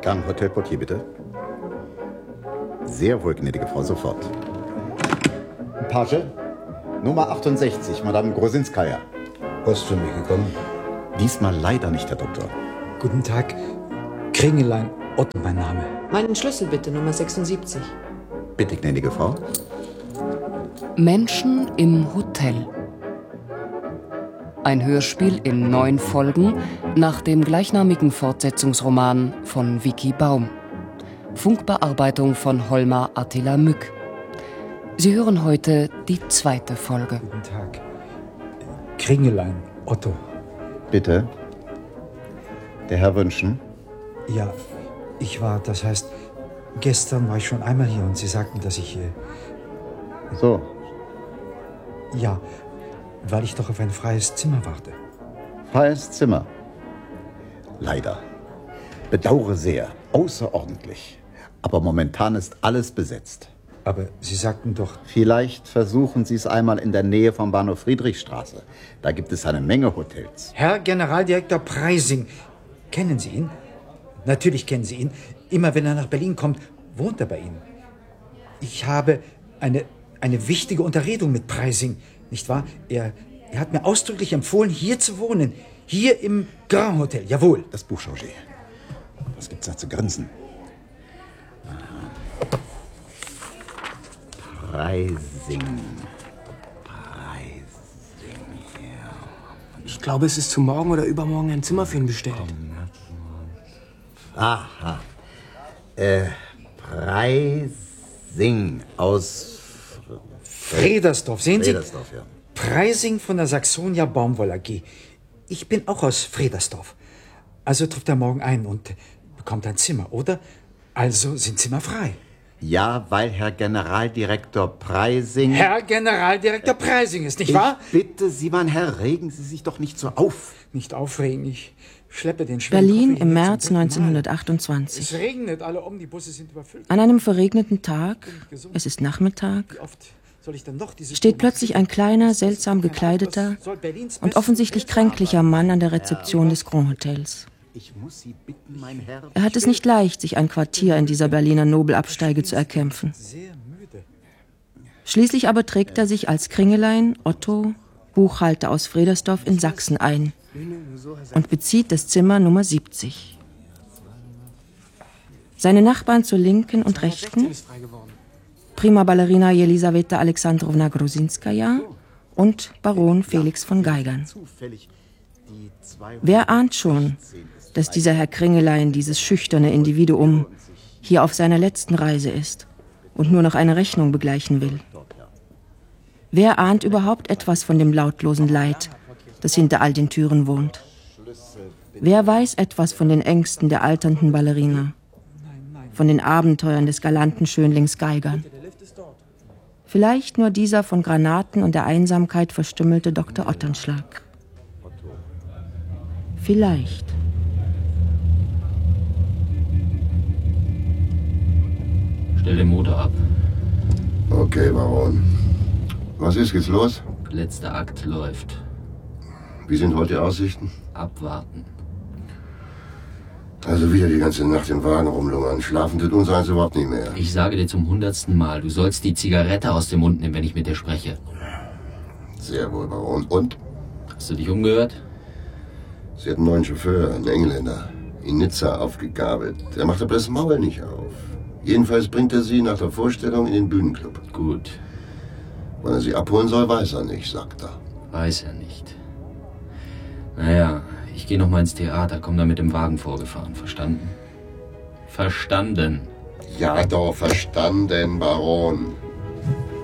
Gang Hotel Portier, bitte. Sehr wohl, gnädige Frau, sofort. Page, Nummer 68, Madame Grosinskaya. Post für mich gekommen? Diesmal leider nicht, Herr Doktor. Guten Tag, Kringelein Otto, mein Name. Meinen Schlüssel bitte, Nummer 76. Bitte, gnädige Frau. Menschen im Hotel. Ein Hörspiel in 9 Folgen nach dem gleichnamigen Fortsetzungsroman von Vicky Baum. Funkbearbeitung von Holmar Attila Mück. Sie hören heute die 2. Folge. Guten Tag, Kringelein Otto. Bitte. Der Herr wünschen? Ja, das heißt, gestern war ich schon einmal hier und Sie sagten, dass ich hier... So. Ja, weil ich doch auf ein freies Zimmer warte. Freies Zimmer. Leider. Bedauere sehr. Außerordentlich. Aber momentan ist alles besetzt. Aber Sie sagten doch... Vielleicht versuchen Sie es einmal in der Nähe vom Bahnhof Friedrichstraße. Da gibt es eine Menge Hotels. Herr Generaldirektor Preising, kennen Sie ihn? Natürlich kennen Sie ihn. Immer wenn er nach Berlin kommt, wohnt er bei Ihnen. Ich habe eine wichtige Unterredung mit Preising, nicht wahr? Er hat mir ausdrücklich empfohlen, hier zu wohnen. Hier im Grand Hotel, jawohl. Das Buch, Chauget. Was gibt's da zu grinsen? Preising. Ja. Ich glaube, es ist zu morgen oder übermorgen ein Zimmer für ihn bestellt. Aha. Preising aus Fredersdorf, sehen Sie? Fredersdorf, ja. Preising von der Saxonia Baumwoll AG. Ich bin auch aus Fredersdorf. Also trifft er morgen ein und bekommt ein Zimmer, oder? Also sind Zimmer frei. Ja, weil Herr Generaldirektor Preising... Herr Generaldirektor Preising ist, nicht wahr? Bitte Sie, mein Herr, regen Sie sich doch nicht so auf. Nicht aufregen, ich schleppe den schweren Berlin Koffer im hier März zum 1928. Es regnet, alle Omnibusse sind überfüllt. An einem verregneten Tag, es ist Nachmittag, Wie oft soll ich dann noch diese steht plötzlich ein kleiner, seltsam gekleideter und offensichtlich kränklicher Mann an der Rezeption des Grand Hotels. Ich muss Sie bitten, mein Herr... Er hat es nicht leicht, sich ein Quartier in dieser Berliner Nobelabsteige zu erkämpfen. Schließlich aber trägt er sich als Kringelein Otto, Buchhalter aus Fredersdorf in Sachsen ein und bezieht das Zimmer Nummer 70. Seine Nachbarn zur Linken und Rechten, Prima Ballerina Jelisaweta Alexandrowna Grosinskaya und Baron Felix von Geigern. Wer ahnt schon, dass dieser Herr Kringelein, dieses schüchterne Individuum, hier auf seiner letzten Reise ist und nur noch eine Rechnung begleichen will? Wer ahnt überhaupt etwas von dem lautlosen Leid, das hinter all den Türen wohnt? Wer weiß etwas von den Ängsten der alternden Ballerina, von den Abenteuern des galanten Schönlings Geigern? Vielleicht nur dieser von Granaten und der Einsamkeit verstümmelte Dr. Otternschlag. Vielleicht. Stell den Motor ab. Okay, Baron. Was ist, geht's los? Letzter Akt läuft. Wie sind heute die Aussichten? Abwarten. Also wieder die ganze Nacht im Wagen rumlungern. Schlafen tut uns eins überhaupt nicht mehr. Ich sage dir zum 100. Mal, du sollst die Zigarette aus dem Mund nehmen, wenn ich mit dir spreche. Sehr wohl, Baron. Und? Hast du dich umgehört? Sie hat einen neuen Chauffeur, einen Engländer, in Nizza aufgegabelt. Der macht aber das Maul nicht auf. Jedenfalls bringt er sie nach der Vorstellung in den Bühnenclub. Gut. Wann er sie abholen soll, weiß er nicht, sagt er. Weiß er nicht. Naja, ich gehe noch mal ins Theater, komm da mit dem Wagen vorgefahren. Verstanden? Verstanden. Ja, doch, verstanden, Baron.